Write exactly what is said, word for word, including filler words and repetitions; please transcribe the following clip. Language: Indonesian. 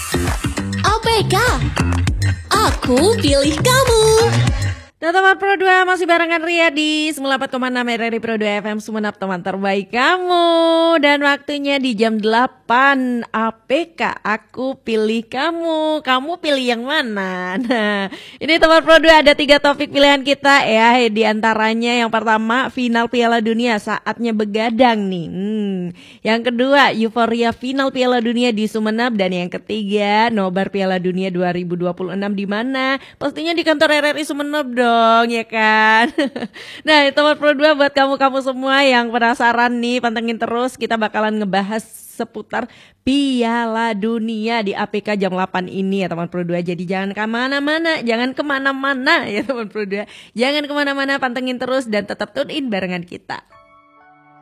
A P K, aku pilih kamu. Nah teman Pro dua masih barengan Ria di sembilan puluh empat koma enam R R I Pro dua F M Sumenep, teman terbaik kamu. Dan waktunya di jam delapan A P K, aku pilih kamu. Kamu pilih yang mana? Nah ini teman Pro dua ada tiga topik pilihan kita ya. Di antaranya yang pertama final Piala Dunia, saatnya begadang nih. hmm. Yang kedua euforia final Piala Dunia di Sumenep. Dan yang ketiga nobar Piala Dunia dua ribu dua puluh enam di mana? Pastinya di kantor R R I Sumenep dong. dong ya kan. Nah teman Pro dua buat kamu-kamu semua yang penasaran nih, pantengin terus, kita bakalan ngebahas seputar Piala Dunia di A P K jam delapan ini ya teman Pro dua. Jadi jangan kemana-mana, jangan kemana-mana ya teman Pro dua. Jangan kemana-mana, pantengin terus dan tetap tune in barengan kita.